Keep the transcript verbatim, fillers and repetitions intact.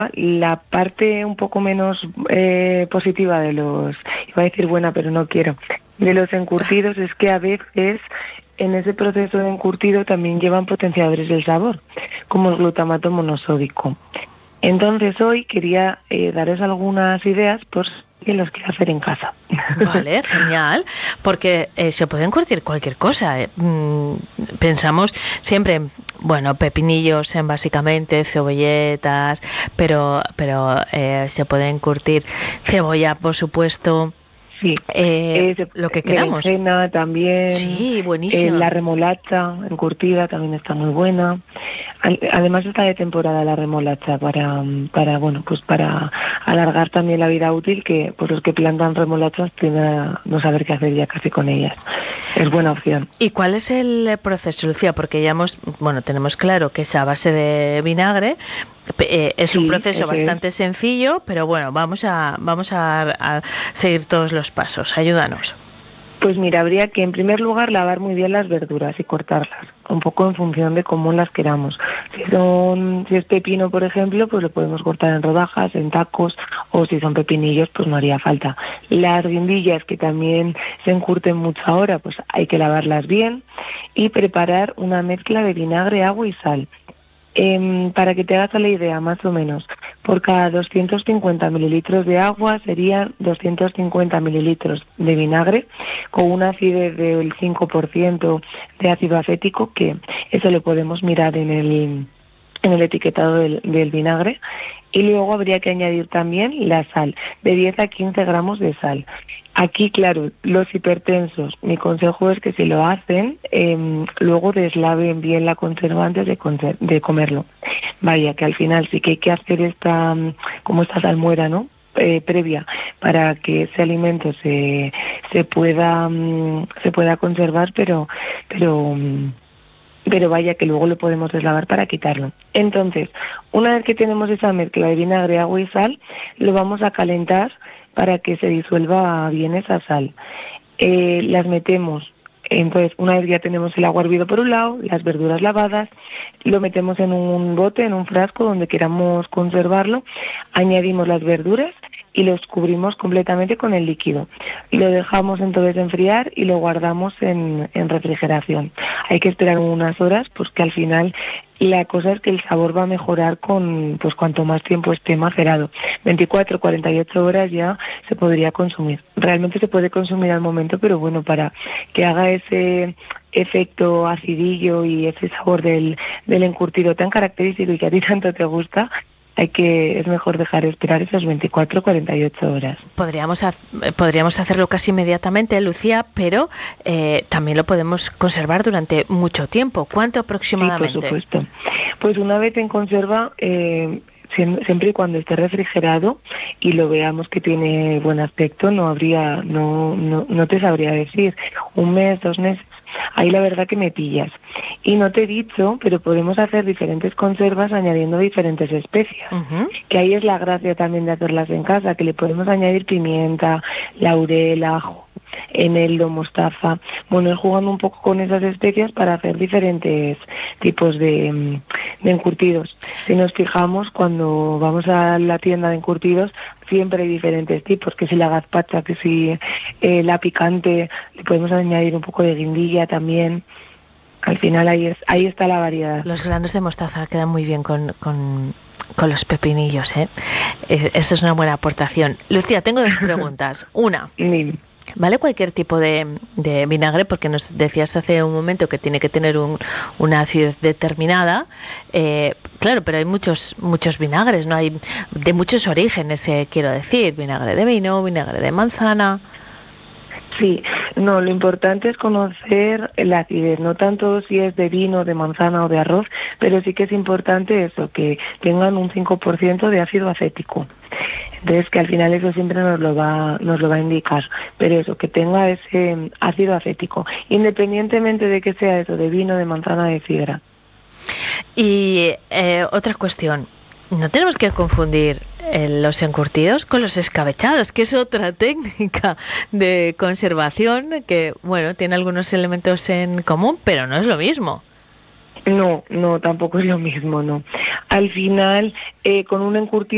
La parte un poco menos eh, positiva de los, iba a decir buena, pero no quiero, de los encurtidos es que a veces en ese proceso de encurtido también llevan potenciadores del sabor, como el glutamato monosódico. Entonces hoy quería eh, daros algunas ideas por si los quiero hacer en casa. Vale, genial, porque eh, se puede encurtir cualquier cosa. Eh. Mm, pensamos siempre en, bueno, pepinillos en básicamente, cebolletas, pero, pero eh, se puede encurtir cebolla, por supuesto. Sí, Eh, eh, lo que queramos. berenjena también, sí, buenísima. Eh, la remolacha encurtida también está muy buena. Además está de temporada la remolacha para, para bueno, pues para alargar también la vida útil, que pues los que plantan remolachas tienden a no saber qué hacer ya casi con ellas. Es buena opción. ¿Y cuál es el proceso, Lucía? Porque ya hemos, bueno, tenemos claro que es a base de vinagre. Eh, es sí, un proceso bastante es. sencillo, pero bueno, vamos a vamos a, a seguir todos los pasos. Ayúdanos. Pues mira, habría que en primer lugar lavar muy bien las verduras y cortarlas, un poco en función de cómo las queramos. Si son, si es pepino, por ejemplo, pues lo podemos cortar en rodajas, en tacos, o si son pepinillos, pues no haría falta. Las guindillas, que también se encurten mucho ahora, pues hay que lavarlas bien y preparar una mezcla de vinagre, agua y sal. Eh, para que te hagas la idea, más o menos, por cada doscientos cincuenta mililitros de agua serían doscientos cincuenta mililitros de vinagre con una acidez del cinco por ciento de ácido acético, que eso lo podemos mirar en el, en el etiquetado del, del vinagre. Y luego habría que añadir también la sal, de diez a quince gramos de sal. Aquí, claro, los hipertensos, mi consejo es que si lo hacen, eh, luego deslaven bien la conserva antes de, conser- de comerlo. Vaya, que al final sí que hay que hacer esta, como esta salmuera, ¿no? Eh, previa, para que ese alimento se, se pueda um, se pueda conservar, pero pero um, pero vaya que luego lo podemos deslavar para quitarlo. Entonces, una vez que tenemos esa mezcla de vinagre, agua y sal, lo vamos a calentar para que se disuelva bien esa sal. Eh, las metemos, entonces una vez ya tenemos el agua hervido por un lado, las verduras lavadas, lo metemos en un bote, en un frasco donde queramos conservarlo, añadimos las verduras y los cubrimos completamente con el líquido. Lo dejamos entonces enfriar y lo guardamos en, en refrigeración. Hay que esperar unas horas, pues que al final la cosa es que el sabor va a mejorar con, pues cuanto más tiempo esté macerado. veinticuatro, cuarenta y ocho horas ya se podría consumir. Realmente se puede consumir al momento, pero bueno, para que haga ese efecto acidillo y ese sabor del, del encurtido tan característico y que a ti tanto te gusta, hay que es mejor dejar esperar esas veinticuatro, cuarenta y ocho horas. Podríamos ha- podríamos hacerlo casi inmediatamente, Lucía, pero eh, también lo podemos conservar durante mucho tiempo. ¿Cuánto aproximadamente? Sí, por supuesto. Pues una vez en conserva, eh, siempre y cuando esté refrigerado y lo veamos que tiene buen aspecto, no habría, no, no, no te sabría decir, un mes, dos meses. Ahí la verdad que me pillas. Y no te he dicho, pero podemos hacer diferentes conservas añadiendo diferentes especias. Uh-huh. Que ahí es la gracia también de hacerlas en casa, que le podemos añadir pimienta, laurel, ajo, eneldo, mostaza. Bueno, es jugando un poco con esas especias para hacer diferentes tipos de, de encurtidos. Si nos fijamos, cuando vamos a la tienda de encurtidos, siempre hay diferentes tipos, que si la gazpacha, que si eh, la picante, le podemos añadir un poco de guindilla también. Al final ahí es ahí está la variedad. Los granos de mostaza quedan muy bien con, con, con los pepinillos, ¿eh? Eh, Esta es una buena aportación. Lucía, tengo dos preguntas. Una, ¿vale cualquier tipo de, de vinagre? Porque nos decías hace un momento que tiene que tener un, una acidez determinada. Eh, claro, pero hay muchos muchos vinagres, ¿no? Hay de muchos orígenes, eh, quiero decir. Vinagre de vino, vinagre de manzana. Sí, no, lo importante es conocer la acidez, no tanto si es de vino, de manzana o de arroz, pero sí que es importante eso, que tengan un cinco por ciento de ácido acético. Entonces, que al final eso siempre nos lo va nos lo va a indicar, pero eso, que tenga ese ácido acético, independientemente de que sea eso, de vino, de manzana, de sidra. Y eh, otra cuestión, no tenemos que confundir eh, los encurtidos con los escabechados, que es otra técnica de conservación que, bueno, tiene algunos elementos en común, pero no es lo mismo. No, no, tampoco es lo mismo, no. Al final, eh, con un encurtido